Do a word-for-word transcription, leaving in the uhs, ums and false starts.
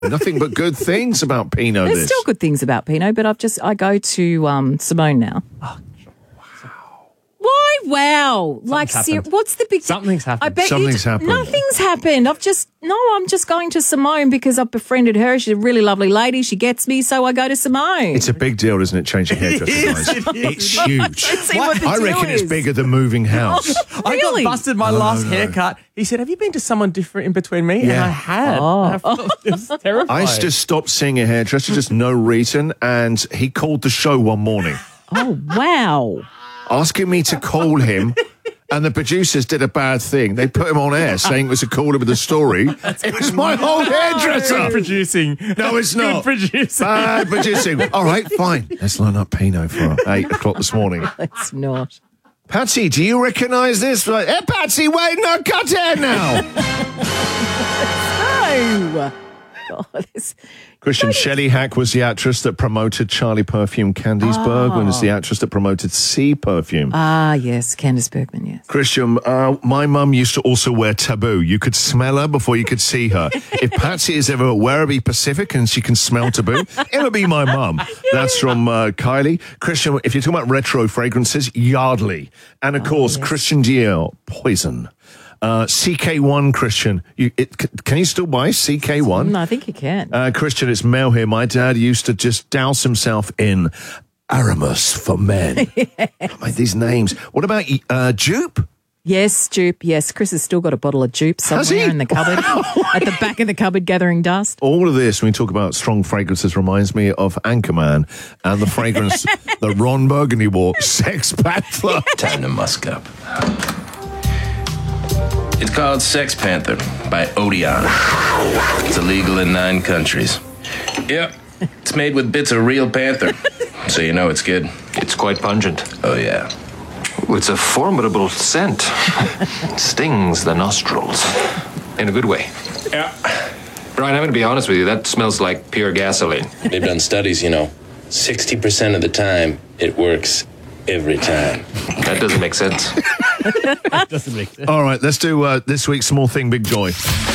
Nothing but good things about Pinot. There's this. still good things about Pinot, but I've just I go to um, Simone now. Oh, Why? Wow! Like, ser- happened. what's the big? Something's happened. I bet Something's you happened. Nothing's happened. I've just no. I'm just going to Simone because I've befriended her. She's a really lovely lady. She gets me, so I go to Simone. It's a big deal, isn't it? Changing hairdressers. It is, it is. It's huge. see what the I deal reckon it's is. bigger than moving house. Really? I got busted my last no. haircut. He said, have you been to someone different in between me? And Yeah. I had. Oh. And I felt, it was terrifying. I just stopped seeing a hairdresser, just no reason, and he called the show one morning, Oh wow! asking me to call him. And the producers did a bad thing. They put him on air saying it was a caller with a story. It was my old hairdresser. Good producing. No, it's Good not. producing. Bad producing. All right, fine. Let's line up Pinot for eight o'clock this morning. It's not. Patsy, do you recognise this? Like, hey, Patsy, wait, no, cut hair now. No. God, this, Christian, Shelley Hack was the actress that promoted Charlie Perfume. Candice Bergman is the actress that promoted Sea Perfume. ah, yes, Candice Bergman. Yes. Christian, uh, my mum used to also wear Taboo. You could smell her before you could see her. If Patsy is ever at Werribee Pacific and she can smell Taboo, it'll be my mum. That's from uh, Kylie. Christian, if you're talking about retro fragrances, Yardley. And, of course, yes. Christian Dior, Poison. Uh, C K one, Christian. You, it, c- can you still buy C K one? No, I think you can. Uh, Christian, it's Mel here. My dad used to just douse himself in Aramus for men. Like these names. What about uh, Jupe? Yes, dupe. Yes, Chris has still got a bottle of dupe Has somewhere he? in the cupboard, at the back of the cupboard, gathering dust. All of this, when we talk about strong fragrances, reminds me of Anchorman and the fragrance that Ron Burgundy wore, Sex Panther. Time to musk up. It's called Sex Panther by Odeon. It's illegal in nine countries. Yep, it's made with bits of real panther, so you know it's good. It's quite pungent. Oh, yeah. It's a formidable scent. Stings the nostrils. In a good way. Yeah. Brian, I'm going to be honest with you. That smells like pure gasoline. They've done studies, you know. sixty percent of the time, it works every time. That doesn't make sense. Doesn't make sense. All right, let's do uh, this week's Small Thing, Big Joy.